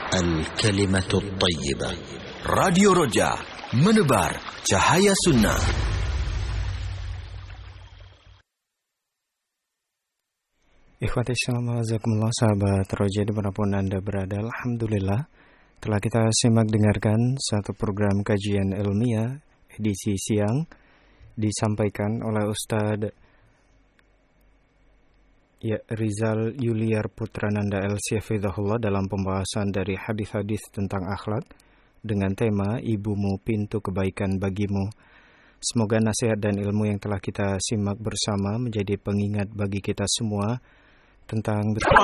الكلمة الطيبة. راديو Roja menebar cahaya sunnah. Ikhwati shalom wajazakumullah, sahabat Roja dimanapun Anda berada. Alhamdulillah telah kita simak dengarkan satu program kajian ilmiah edisi siang disampaikan oleh Ustadz Rizal Yuliar Putrananda LC Hafizahullah dalam pembahasan dari hadis-hadis tentang akhlak dengan tema Ibumu Pintu Kebaikan Bagimu. Semoga nasihat dan ilmu yang telah kita simak bersama menjadi pengingat bagi kita semua tentang